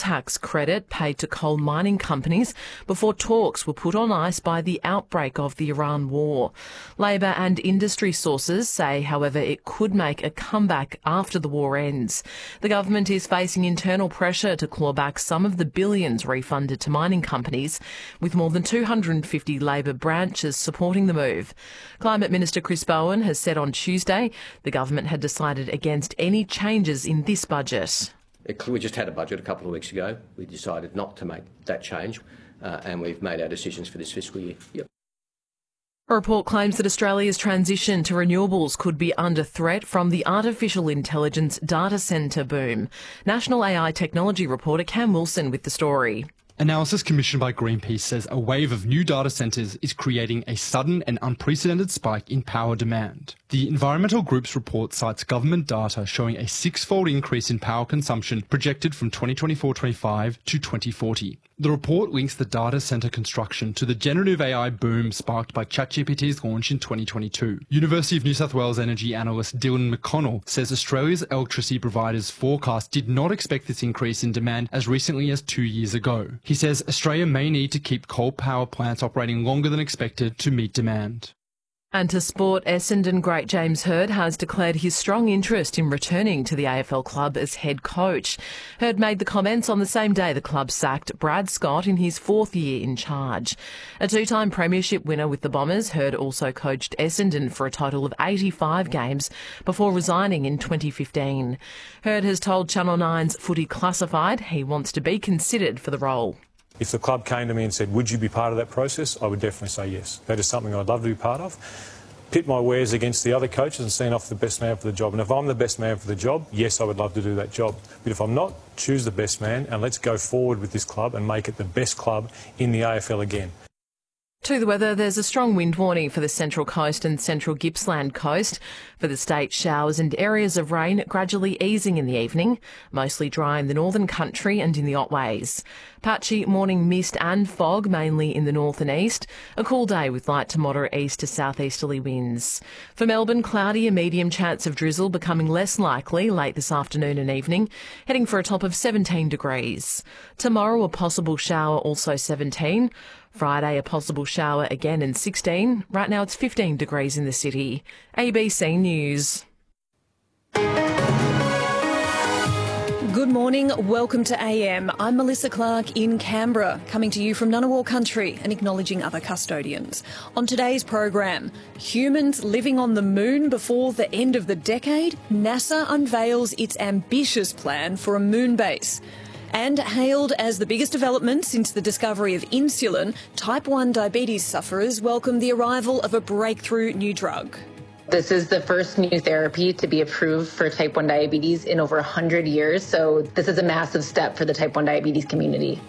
tax credit paid to coal mining companies before talks were put on ice by the outbreak of the Iran war. Labor and industry sources say, however, it could make a comeback after the war ends. The government is facing internal pressure to claw back some of the billions refunded to mining companies, with more than 250 Labor branches supporting the move. Climate Minister Chris Bowen has said on Tuesday the government had decided against any changes in this budget. We just had a budget a couple of weeks ago. We decided not to make that change, and we've made our decisions for this fiscal year. Yep. A report claims that Australia's transition to renewables could be under threat from the artificial intelligence data centre boom. National AI technology reporter Cam Wilson with the story. Analysis commissioned by Greenpeace says a wave of new data centres is creating a sudden and unprecedented spike in power demand. The environmental group's report cites government data showing a six-fold increase in power consumption projected from 2024-25 to 2040. The report links the data centre construction to the generative AI boom sparked by ChatGPT's launch in 2022. University of New South Wales energy analyst Dylan McConnell says Australia's electricity providers' forecast did not expect this increase in demand as recently as 2 years ago. He says Australia may need to keep coal power plants operating longer than expected to meet demand. And to sport, Essendon great James Hird has declared his strong interest in returning to the AFL club as head coach. Hird made the comments on the same day the club sacked Brad Scott in his fourth year in charge. A two-time premiership winner with the Bombers, Hird also coached Essendon for a total of 85 games before resigning in 2015. Hird has told Channel 9's Footy Classified he wants to be considered for the role. If the club came to me and said, would you be part of that process, I would definitely say yes. That is something I'd love to be part of. Pit my wares against the other coaches and see off the best man for the job. And if I'm the best man for the job, yes, I would love to do that job. But if I'm not, choose the best man and let's go forward with this club and make it the best club in the AFL again. To the weather, there's a strong wind warning for the Central Coast and Central Gippsland Coast. For the state, showers and areas of rain gradually easing in the evening, mostly dry in the northern country and in the Otways. Patchy morning mist and fog, mainly in the north and east. A cool day with light to moderate east to southeasterly winds. For Melbourne, cloudy, a medium chance of drizzle becoming less likely late this afternoon and evening, heading for a top of 17 degrees. Tomorrow, a possible shower, also 17. Friday, a possible shower again and 16. Right now it's 15 degrees in the city. ABC News. Good morning, welcome to AM. I'm Melissa Clark in Canberra, coming to you from Ngunnawal country and acknowledging other custodians. On today's program, humans living on the moon before the end of the decade? NASA unveils its ambitious plan for a moon base. And hailed as the biggest development since the discovery of insulin, type 1 diabetes sufferers welcome the arrival of a breakthrough new drug. This is the first new therapy to be approved for type 1 diabetes in over 100 years, so this is a massive step for the type 1 diabetes community.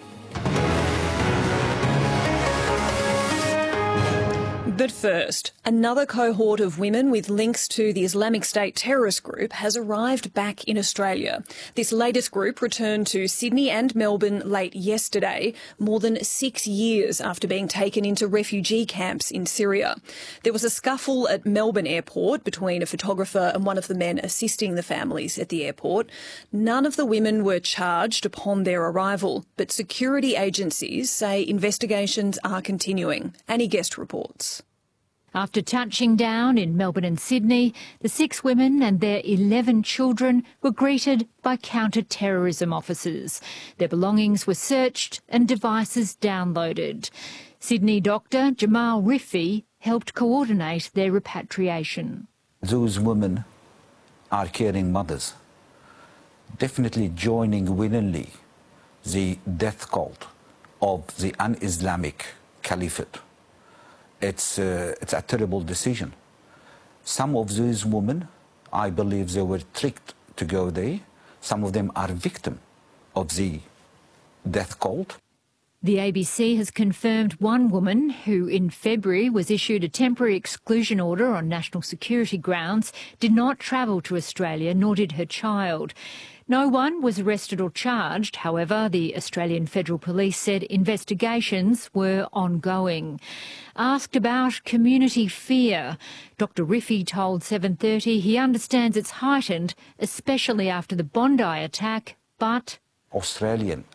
But first, another cohort of women with links to the Islamic State terrorist group has arrived back in Australia. This latest group returned to Sydney and Melbourne late yesterday, more than 6 years after being taken into refugee camps in Syria. There was a scuffle at Melbourne Airport between a photographer and one of the men assisting the families at the airport. None of the women were charged upon their arrival, but security agencies say investigations are continuing. Annie Guest reports. After touching down in Melbourne and Sydney, the 6 women and their 11 children were greeted by counter-terrorism officers. Their belongings were searched and devices downloaded. Sydney doctor Jamal Rifi helped coordinate their repatriation. Those women are caring mothers, definitely joining willingly the death cult of the un-Islamic caliphate. It's a terrible decision. Some of these women, I believe they were tricked to go there. Some of them are victims of the death cult. The ABC has confirmed one woman who in February was issued a temporary exclusion order on national security grounds did not travel to Australia, nor did her child. No one was arrested or charged. However, the Australian Federal Police said investigations were ongoing. Asked about community fear, Dr Rifi told 7:30 he understands it's heightened, especially after the Bondi attack, but Australians